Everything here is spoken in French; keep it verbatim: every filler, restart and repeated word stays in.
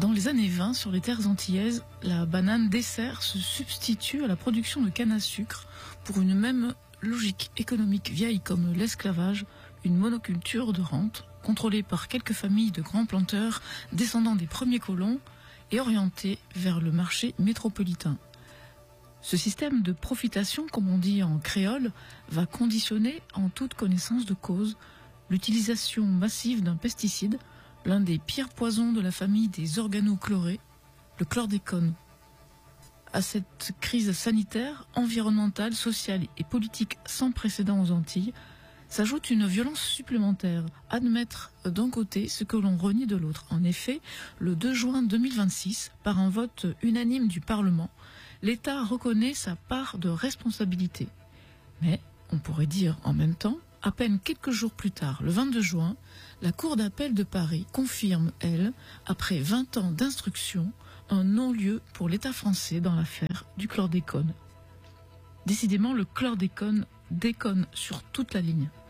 Dans les années vingt, sur les terres antillaises, la banane dessert se substitue à la production de canne à sucre pour une même logique économique vieille comme l'esclavage, une monoculture de rente contrôlée par quelques familles de grands planteurs descendants des premiers colons et orientée vers le marché métropolitain. Ce système de profitation, comme on dit en créole, va conditionner en toute connaissance de cause l'utilisation massive d'un pesticide, l'un des pires poisons de la famille des organochlorés, le chlordécone. À cette crise sanitaire, environnementale, sociale et politique sans précédent aux Antilles, s'ajoute une violence supplémentaire, admettre d'un côté ce que l'on renie de l'autre. En effet, le deux juin deux mille vingt-six, par un vote unanime du Parlement, l'État reconnaît sa part de responsabilité. Mais, on pourrait dire en même temps, à peine quelques jours plus tard, le vingt-deux juin, la Cour d'appel de Paris confirme, elle, après vingt ans d'instruction, un non-lieu pour l'État français dans l'affaire du chlordécone. Décidément, le chlordécone déconne sur toute la ligne.